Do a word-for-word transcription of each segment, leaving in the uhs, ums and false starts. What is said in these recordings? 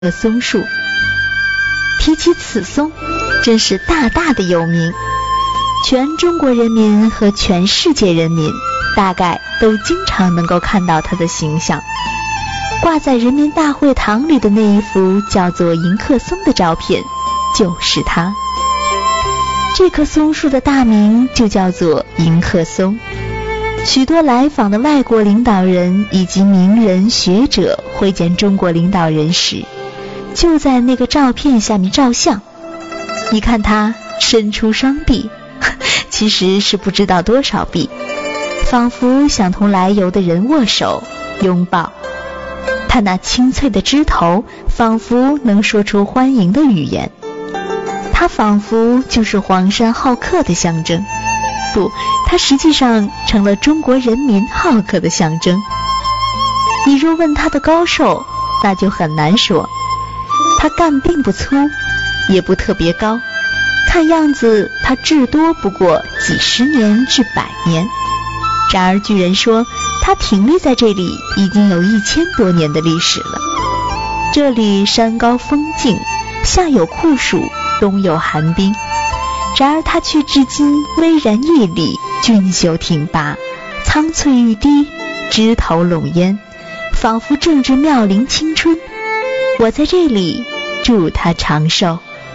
松树。提起此松，真是大大的有名，全中国人民和全世界人民大概都经常能够看到它的形象。挂在人民大会堂里的那一幅叫做迎客松的照片就是它。这棵松树的大名就叫做迎客松。许多来访的外国领导人以及名人学者会见中国领导人时，就在那个照片下面照相。你看他伸出双臂，其实是不知道多少臂，仿佛想同来游的人握手拥抱。他那清脆的枝头仿佛能说出欢迎的语言，他仿佛就是黄山好客的象征。不，他实际上成了中国人民好客的象征。你若问他的高寿，那就很难说。他干并不粗，也不特别高，看样子他至多不过几十年至百年。然而据人说，他挺立在这里已经有一千多年的历史了。这里山高风静，夏有酷暑，冬有寒冰，然而他却至今巍然屹立，俊秀挺拔，苍翠欲滴，枝头拢烟，仿佛正值妙龄青春。我在这里祝他长寿。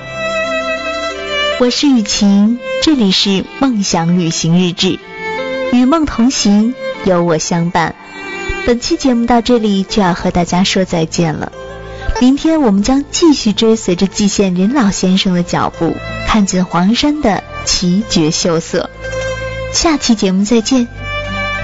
我是雨晴，这里是梦想旅行日志，与梦同行，有我相伴。本期节目到这里就要和大家说再见了。明天我们将继续追随着季羡林老先生的脚步，看见黄山的奇绝秀色。下期节目再见。